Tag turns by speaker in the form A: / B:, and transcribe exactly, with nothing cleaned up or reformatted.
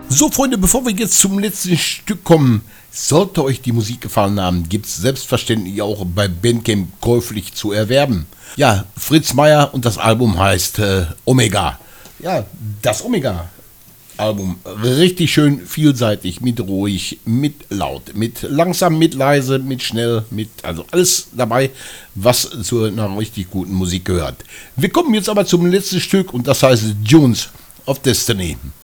A: So, Freunde, bevor wir jetzt zum letzten Stück kommen, sollte euch die Musik gefallen haben, gibt es selbstverständlich auch bei Bandcamp käuflich zu erwerben. Ja, Fritz Meier und das Album heißt äh, Omega. Ja, das Omega-Album. Richtig schön vielseitig, mit ruhig, mit laut, mit langsam, mit leise, mit schnell, mit, also alles dabei, was zu einer richtig guten Musik gehört. Wir kommen jetzt aber zum letzten Stück und das heißt Dunes of Destiny.